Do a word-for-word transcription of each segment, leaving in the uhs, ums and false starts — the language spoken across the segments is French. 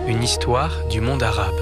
Une histoire du monde arabe.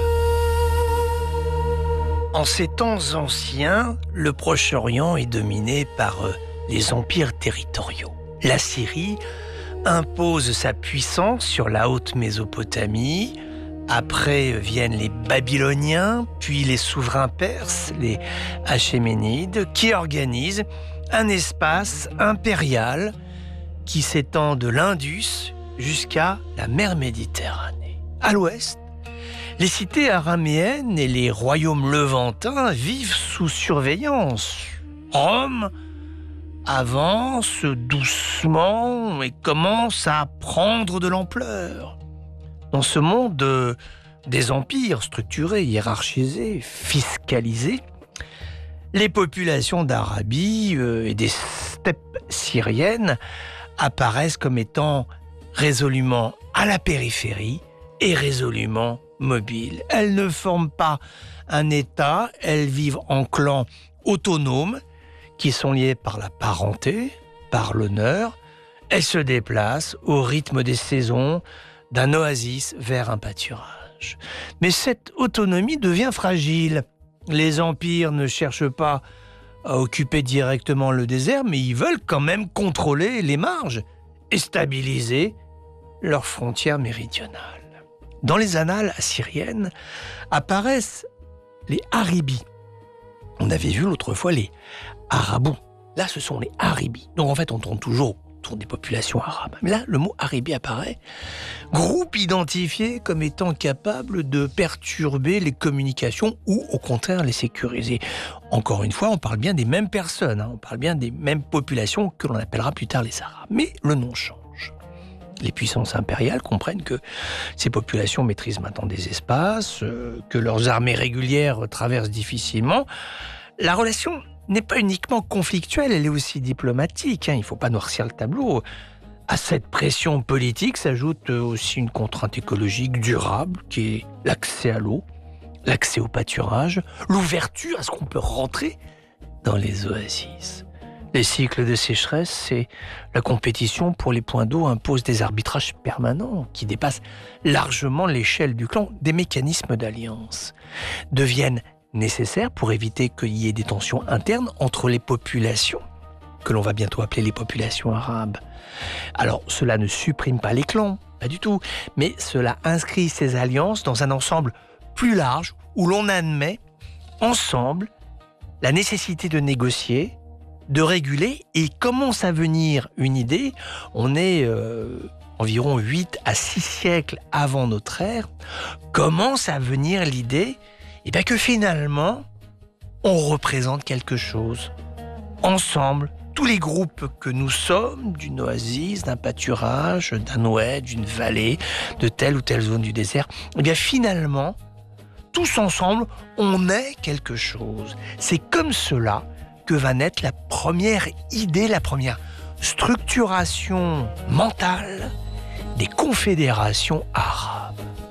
En ces temps anciens, le Proche-Orient est dominé par euh, les empires territoriaux. La Syrie impose sa puissance sur la haute Mésopotamie. Après viennent les Babyloniens, puis les souverains perses, les Achéménides, qui organisent un espace impérial qui s'étend de l'Indus jusqu'à la mer Méditerranée. À l'ouest, les cités araméennes et les royaumes levantins vivent sous surveillance. Rome avance doucement et commence à prendre de l'ampleur. Dans ce monde de, des empires structurés, hiérarchisés, fiscalisés, les populations d'Arabie euh, et des steppes syriennes apparaissent comme étant résolument à la périphérie et résolument mobiles. Elles ne forment pas un État, elles vivent en clans autonomes qui sont liés par la parenté, par l'honneur. Elles se déplacent au rythme des saisons, d'un oasis vers un pâturage. Mais cette autonomie devient fragile. Les empires ne cherchent pas à occuper directement le désert, mais ils veulent quand même contrôler les marges et stabiliser leurs frontières méridionales. Dans les annales assyriennes apparaissent les Haribis. On avait vu l'autre fois les Arabous. Là, ce sont les Haribis. Donc en fait, on tourne toujours autour des populations arabes. Mais là, le mot Haribi apparaît. Groupe identifié comme étant capable de perturber les communications ou au contraire les sécuriser. Encore une fois, on parle bien des mêmes personnes, hein. On parle bien des mêmes populations que l'on appellera plus tard les Arabes. Mais le nom change. Les puissances impériales comprennent que ces populations maîtrisent maintenant des espaces, euh, que leurs armées régulières traversent difficilement. La relation n'est pas uniquement conflictuelle, elle est aussi diplomatique. Hein, il ne faut pas noircir le tableau. À cette pression politique s'ajoute aussi une contrainte écologique durable, qui est l'accès à l'eau, l'accès au pâturage, l'ouverture à ce qu'on peut rentrer dans les oasis. Les cycles de sécheresse et la compétition pour les points d'eau imposent des arbitrages permanents qui dépassent largement l'échelle du clan. Des mécanismes d'alliance deviennent nécessaires pour éviter qu'il y ait des tensions internes entre les populations, que l'on va bientôt appeler les populations arabes. Alors, cela ne supprime pas les clans, pas du tout, mais cela inscrit ces alliances dans un ensemble plus large où l'on admet ensemble la nécessité de négocier, de réguler et commence à venir une idée. On est euh, environ huit à six siècles avant notre ère, commence à venir l'idée et bien que finalement, on représente quelque chose. Ensemble, tous les groupes que nous sommes, d'une oasis, d'un pâturage, d'un oued, d'une vallée, de telle ou telle zone du désert, et bien finalement, tous ensemble, on est quelque chose. C'est comme cela que va naître la première idée, la première structuration mentale des confédérations arabes.